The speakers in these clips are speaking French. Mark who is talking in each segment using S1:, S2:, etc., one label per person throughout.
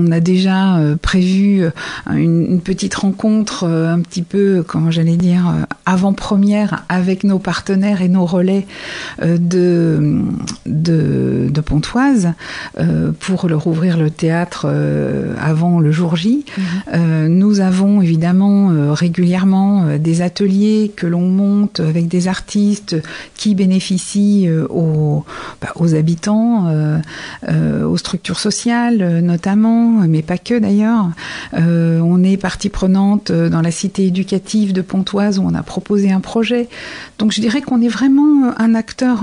S1: on a déjà prévu une petite rencontre un petit peu, comment j'allais dire, avant-première avec nos partenaires et nos relais de Pontoise pour leur ouvrir le théâtre avant le jour J. Nous avons évidemment régulièrement des ateliers que l'on monte avec des artistes qui bénéficient aux habitants, aux structures sociales notamment, mais pas que d'ailleurs. On est partie prenante dans la cité éducative de Pontoise où on a proposé un projet. Donc je dirais qu'on est vraiment un acteur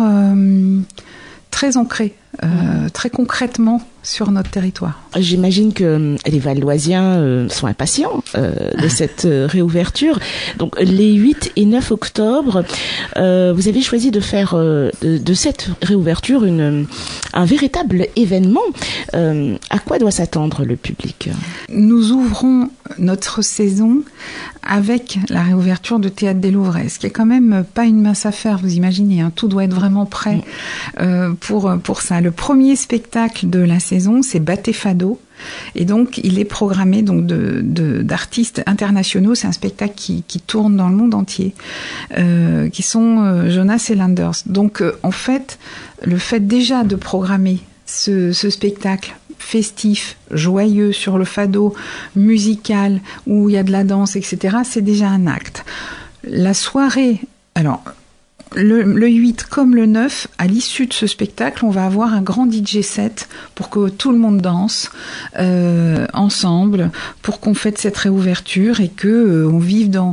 S1: très ancré, très concrètement sur notre territoire.
S2: J'imagine que les Valdoisiens sont impatients de cette réouverture. Donc les 8 et 9 octobre, vous avez choisi de faire de cette réouverture un véritable événement. À quoi doit s'attendre le public ?
S1: Nous ouvrons notre saison avec la réouverture de Théâtre des Louvrais, ce qui est quand même pas une mince affaire, vous imaginez, hein, tout doit être vraiment prêt pour ça. Le premier spectacle de la saison, c'est Batté Fado, et donc il est programmé donc d'artistes internationaux. C'est un spectacle qui tourne dans le monde entier, qui sont Jonas et Landers. Donc en fait, le fait déjà de programmer ce spectacle festif, joyeux sur le fado, musical, où il y a de la danse, etc., c'est déjà un acte. La soirée, alors le 8 comme le 9, à l'issue de ce spectacle, on va avoir un grand DJ set pour que tout le monde danse ensemble, pour qu'on fête cette réouverture et que on vive dans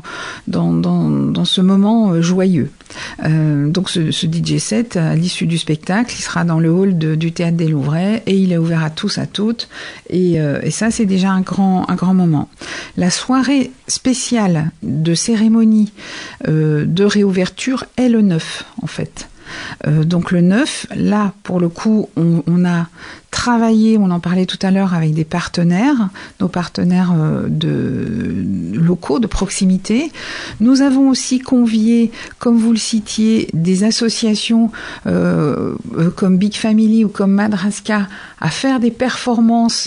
S1: ce moment joyeux. Donc ce DJ set, à l'issue du spectacle, il sera dans le hall du Théâtre des Louvrais et il est ouvert à tous, à toutes. Et ça, c'est déjà un grand moment. La soirée spéciale de cérémonie de réouverture est le 9, en fait. Donc le 9, là, pour le coup, on a travaillé, on en parlait tout à l'heure, avec des partenaires, nos partenaires locaux, de proximité. Nous avons aussi convié, comme vous le citiez, des associations comme Big Family ou comme Madraska à faire des performances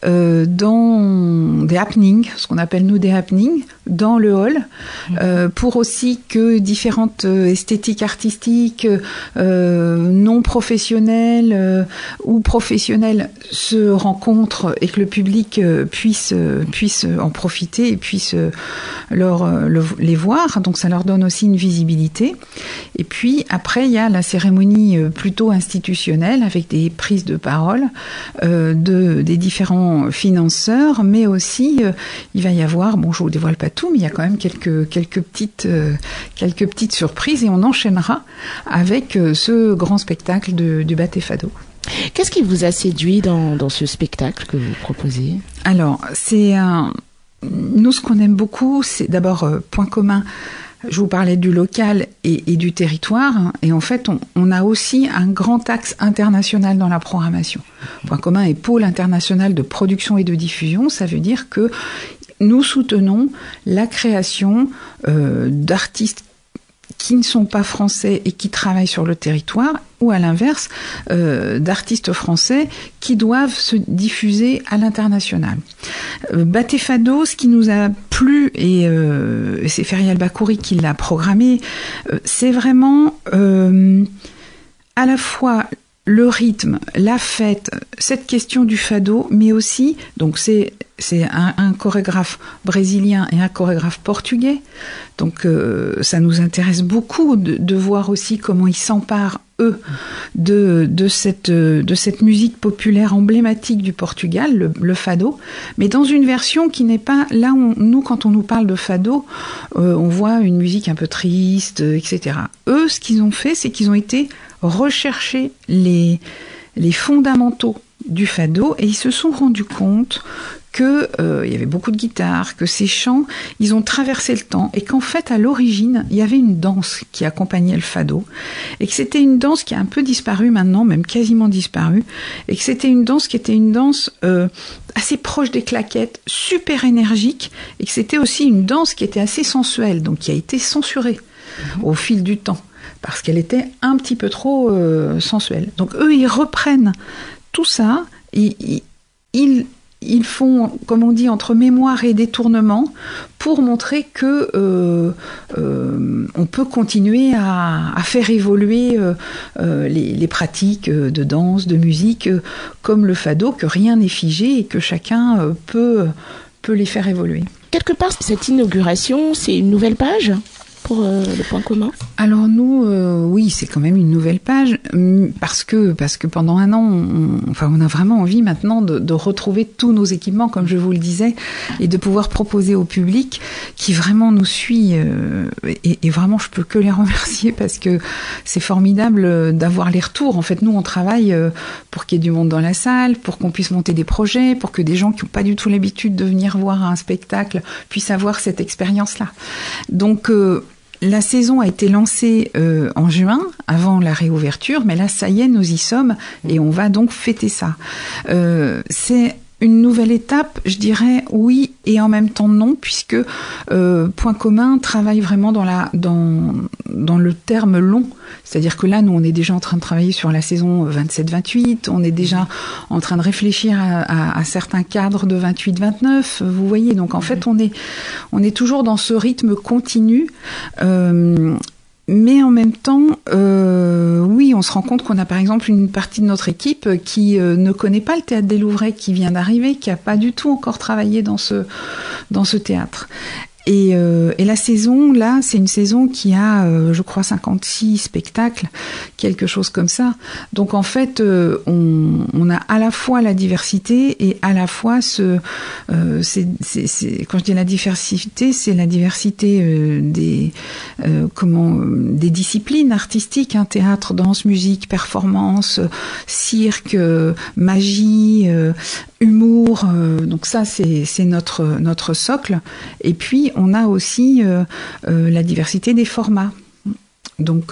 S1: dans des happenings, ce qu'on appelle nous des happenings, dans le hall, pour aussi que différentes esthétiques artistiques non professionnelles ou professionnelles se rencontrent et que le public puisse en profiter et puisse les voir. Donc ça leur donne aussi une visibilité. Et puis après, il y a la cérémonie plutôt institutionnelle avec des prises de parole des différents financeurs, mais aussi il va y avoir, bon, je vous dévoile pas tout, mais il y a quand même quelques petites surprises et on enchaînera avec ce grand spectacle du Batté Fado.
S2: Qu'est-ce qui vous a séduit dans ce spectacle que vous proposez ?
S1: Alors, nous, ce qu'on aime beaucoup, c'est d'abord point commun. Je vous parlais du local et du territoire, et en fait, on a aussi un grand axe international dans la programmation. Point commun est pôle international de production et de diffusion. Ça veut dire que nous soutenons la création d'artistes qui ne sont pas français et qui travaillent sur le territoire, ou à l'inverse, d'artistes français qui doivent se diffuser à l'international. Batté Fado, ce qui nous a plu, et c'est Ferial Bakouri qui l'a programmé, c'est vraiment à la fois le rythme, la fête, cette question du fado, mais aussi, donc c'est un chorégraphe brésilien et un chorégraphe portugais, donc ça nous intéresse beaucoup de voir aussi comment ils s'emparent, eux, de cette musique populaire emblématique du Portugal, le fado, mais dans une version qui n'est pas, là, nous, quand on nous parle de fado, on voit une musique un peu triste, etc. Eux, ce qu'ils ont fait, c'est qu'ils ont été rechercher les fondamentaux du fado et ils se sont rendus compte que il y avait beaucoup de guitare, que ces chants, ils ont traversé le temps et qu'en fait, à l'origine, il y avait une danse qui accompagnait le fado et que c'était une danse qui a un peu disparu maintenant, même quasiment disparu, et que c'était une danse qui était une danse assez proche des claquettes, super énergique, et que c'était aussi une danse qui était assez sensuelle, donc qui a été censurée au fil du temps, parce qu'elle était un petit peu trop sensuelle. Donc eux, ils reprennent tout ça, ils ils font, comme on dit, entre mémoire et détournement pour montrer que on peut continuer à faire évoluer les pratiques de danse, de musique, comme le fado, que rien n'est figé et que chacun peut les faire évoluer.
S2: Quelque part, cette inauguration, c'est une nouvelle page pour le point commun?
S1: Alors nous, oui, c'est quand même une nouvelle page parce que pendant un an, on a vraiment envie maintenant de retrouver tous nos équipements, comme je vous le disais, et de pouvoir proposer au public qui vraiment nous suit. Et vraiment, je peux que les remercier parce que c'est formidable d'avoir les retours. En fait, nous, on travaille pour qu'il y ait du monde dans la salle, pour qu'on puisse monter des projets, pour que des gens qui n'ont pas du tout l'habitude de venir voir un spectacle puissent avoir cette expérience-là. Donc la saison a été lancée en juin, avant la réouverture, mais là, ça y est, nous y sommes et on va donc fêter ça. C'est une nouvelle étape, je dirais oui et en même temps non, puisque Point commun travaille vraiment dans le terme long. C'est-à-dire que là, nous, on est déjà en train de travailler sur la saison 27-28, on est déjà en train de réfléchir à certains cadres de 28-29, vous voyez. Donc en fait, on est toujours dans ce rythme continu. Mais en même temps, oui, on se rend compte qu'on a par exemple une partie de notre équipe qui ne connaît pas le Théâtre des Louvrais, qui vient d'arriver, qui n'a pas du tout encore travaillé dans ce théâtre. Et la saison, là, c'est une saison qui a, je crois, 56 spectacles, quelque chose comme ça. Donc, en fait, on a à la fois la diversité et à la fois quand je dis la diversité, c'est la diversité des disciplines artistiques, hein, théâtre, danse, musique, performance, cirque, magie, humour. Donc ça, c'est notre socle. Et puis, on a aussi la diversité des formats. Donc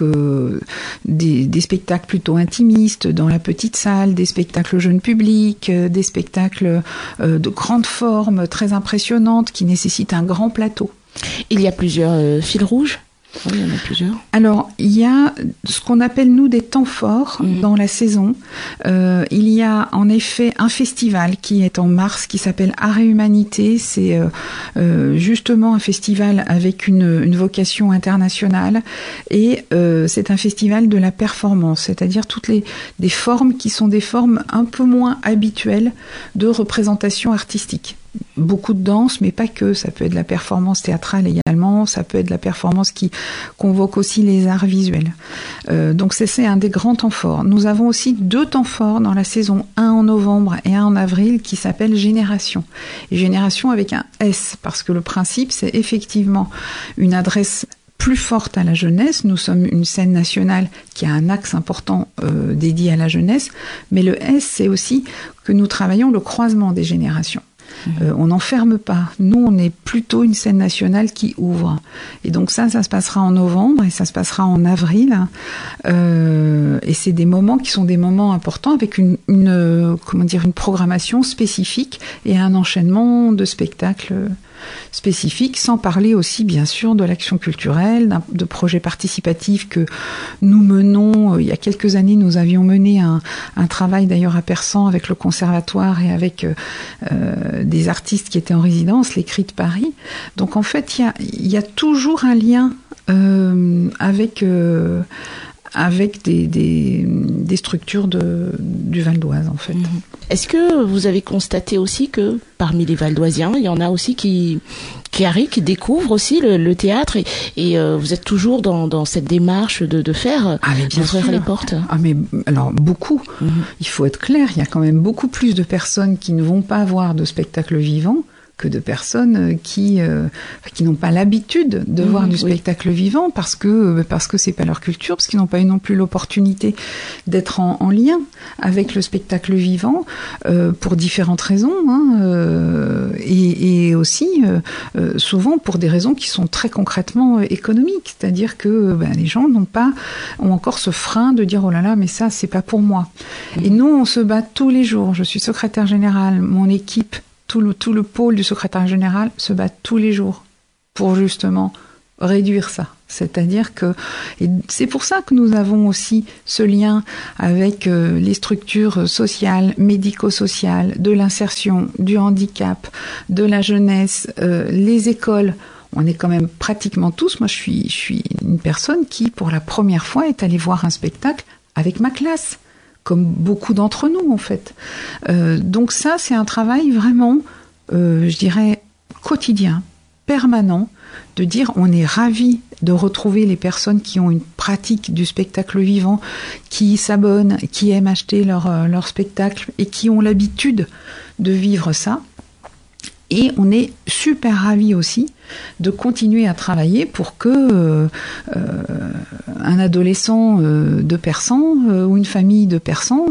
S1: des spectacles plutôt intimistes dans la petite salle, des spectacles jeune public, des spectacles de grande forme, très impressionnantes, qui nécessitent un grand plateau.
S2: Il y a plusieurs fils rouges? Oui, il y en a plusieurs.
S1: Alors, il y a ce qu'on appelle, nous, des temps forts dans la saison. Il y a en effet un festival qui est en mars, qui s'appelle Art et Humanité. C'est justement un festival avec une vocation internationale. Et c'est un festival de la performance, c'est-à-dire toutes des formes qui sont des formes un peu moins habituelles de représentation artistique. Beaucoup de danse, mais pas que. Ça peut être de la performance théâtrale également, ça peut être de la performance qui convoque aussi les arts visuels. Donc c'est un des grands temps forts. Nous avons aussi 2 temps forts dans la saison, un en novembre et un en avril, qui s'appelle Génération. Et Génération avec un S, parce que le principe, c'est effectivement une adresse plus forte à la jeunesse. Nous sommes une scène nationale qui a un axe important dédié à la jeunesse, mais le S, c'est aussi que nous travaillons le croisement des générations. On n'enferme pas. Nous, on est plutôt une scène nationale qui ouvre. Et donc ça se passera en novembre et ça se passera en avril. Et c'est des moments qui sont des moments importants avec une programmation spécifique et un enchaînement de spectacles spécifiques, sans parler aussi bien sûr de l'action culturelle, de projets participatifs que nous menons. Il y a quelques années, nous avions mené un travail d'ailleurs à Persan avec le conservatoire et avec des artistes qui étaient en résidence, les Cris de Paris. Donc en fait, il y a toujours un lien avec des structures du Val d'Oise, en fait.
S2: Est-ce que vous avez constaté aussi que parmi les Valdoisiens, il y en a aussi qui arrivent, qui découvrent aussi le théâtre et vous êtes toujours dans cette démarche de faire ouvrir les portes?
S1: Ah mais alors beaucoup. Il faut être clair, il y a quand même beaucoup plus de personnes qui ne vont pas voir de spectacle vivant que de personnes qui n'ont pas l'habitude de voir du spectacle vivant parce que c'est pas leur culture, parce qu'ils n'ont pas eu non plus l'opportunité d'être en lien avec le spectacle vivant pour différentes raisons, et aussi souvent pour des raisons qui sont très concrètement économiques, c'est-à-dire que les gens ont encore ce frein de dire oh là là mais ça c'est pas pour moi. Et nous on se bat tous les jours. Je suis secrétaire générale, mon équipe, tout le pôle du secrétaire général se bat tous les jours pour justement réduire ça. C'est-à-dire que, et c'est pour ça que nous avons aussi ce lien avec les structures sociales, médico-sociales, de l'insertion, du handicap, de la jeunesse, les écoles. On est quand même pratiquement tous. Moi, je suis une personne qui, pour la première fois, est allée voir un spectacle avec ma classe, comme beaucoup d'entre nous, en fait. Donc ça, c'est un travail vraiment, je dirais, quotidien, permanent, de dire on est ravis de retrouver les personnes qui ont une pratique du spectacle vivant, qui s'abonnent, qui aiment acheter leur spectacle et qui ont l'habitude de vivre ça. Et on est super ravis aussi de continuer à travailler pour que un adolescent de Persan ou une famille de Persan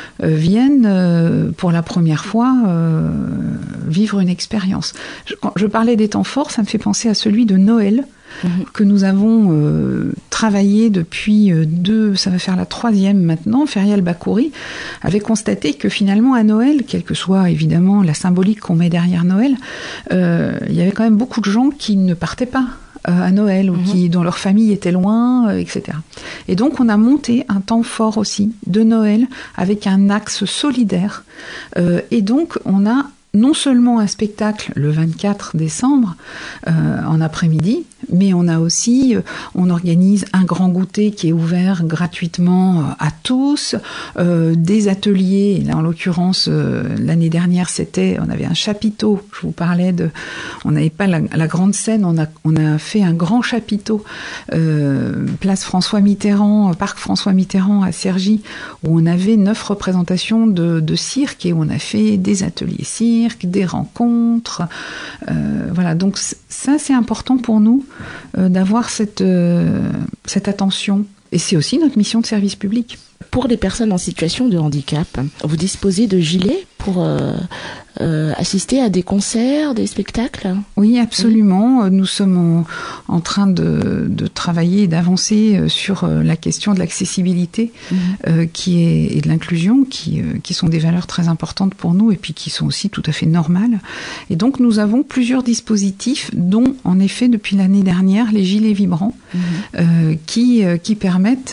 S1: vienne pour la première fois vivre une expérience. Quand je parlais des temps forts, ça me fait penser à celui de Noël, que nous avons travaillé depuis ça va faire la 3e maintenant. Ferial Bakouri avait constaté que finalement à Noël, quelle que soit évidemment la symbolique qu'on met derrière Noël, il y avait quand même beaucoup de gens qui ne partaient pas à Noël ou dont leur famille était loin, etc. Et donc on a monté un temps fort aussi de Noël avec un axe solidaire. Et donc on a non seulement un spectacle le 24 décembre en après-midi, mais on a aussi, on organise un grand goûter qui est ouvert gratuitement à tous, des ateliers. Là, en l'occurrence, l'année dernière, on avait un chapiteau. Je vous parlais on n'avait pas la grande scène, on a fait un grand chapiteau, place François Mitterrand, parc François Mitterrand à Cergy, où on avait 9 représentations de cirque et où on a fait des ateliers cirque, des rencontres. Voilà, donc ça, c'est important pour nous d'avoir cette attention. Et c'est aussi notre mission de service public.
S2: Pour les personnes en situation de handicap, vous disposez de gilets pour assister à des concerts, des spectacles ? Oui,
S1: absolument. Nous sommes en train de travailler et d'avancer sur la question de l'accessibilité et de l'inclusion, qui sont des valeurs très importantes pour nous et puis qui sont aussi tout à fait normales. Et donc nous avons plusieurs dispositifs, dont en effet depuis l'année dernière les gilets vibrants, qui permettent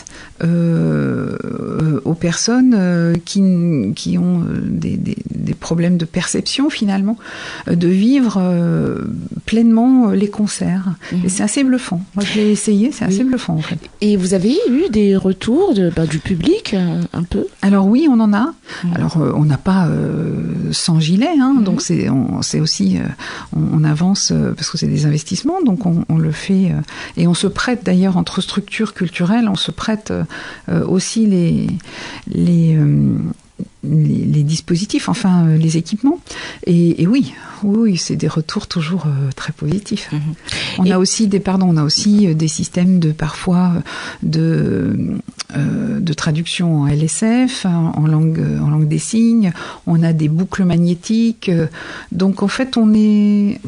S1: aux personnes qui ont des problèmes de perception finalement, de vivre pleinement les concerts. Et c'est assez bluffant. Moi je l'ai essayé, c'est assez bluffant en fait.
S2: Et vous avez eu des retours du public un peu ?
S1: Alors oui, on en a. Alors on n'a pas 100 gilets, donc c'est aussi, on avance parce que c'est des investissements, donc on le fait et on se prête d'ailleurs entre structures culturelles, on se prête aussi les dispositifs, enfin les équipements. Et oui, c'est des retours toujours très positifs. On a aussi des systèmes parfois de traduction en LSF, en langue des signes. On a des boucles magnétiques. Donc en fait, on est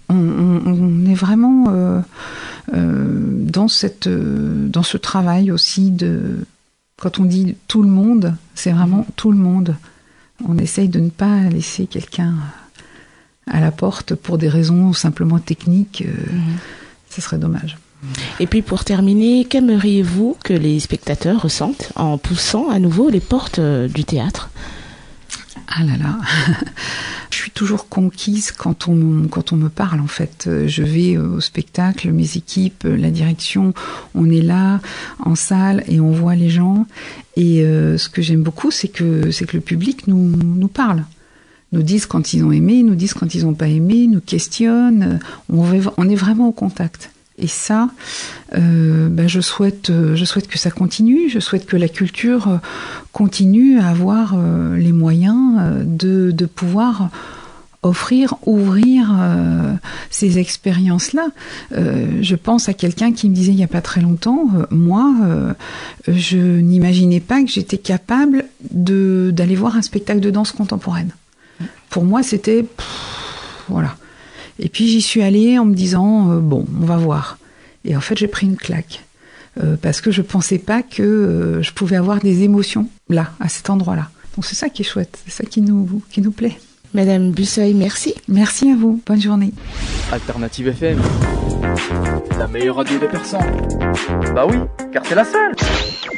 S1: vraiment dans ce travail aussi de. Quand on dit tout le monde, c'est vraiment tout le monde. On essaye de ne pas laisser quelqu'un à la porte pour des raisons simplement techniques. Ce serait dommage.
S2: Et puis pour terminer, qu'aimeriez-vous que les spectateurs ressentent en poussant à nouveau les portes du théâtre ?
S1: Ah là là, je suis toujours conquise quand on me parle en fait. Je vais au spectacle, mes équipes, la direction, on est là en salle et on voit les gens. Et ce que j'aime beaucoup, c'est que le public nous parle. Nous disent quand ils ont aimé, nous disent quand ils n'ont pas aimé, nous questionnent. On est vraiment au contact. Et ça, je souhaite que ça continue. Je souhaite que la culture continue à avoir les moyens de pouvoir ouvrir ces expériences-là. Je pense à quelqu'un qui me disait il n'y a pas très longtemps, moi, je n'imaginais pas que j'étais capable d'aller voir un spectacle de danse contemporaine. Pour moi, c'était... voilà. Et puis j'y suis allée en me disant bon, on va voir. Et en fait, j'ai pris une claque parce que je pensais pas que je pouvais avoir des émotions là, à cet endroit-là. Donc c'est ça qui est chouette, c'est ça qui nous plaît.
S2: Madame Busseuil, merci.
S1: Merci à vous. Bonne journée.
S3: Alternative FM. La meilleure radio de personnes. Bah oui, car c'est la seule.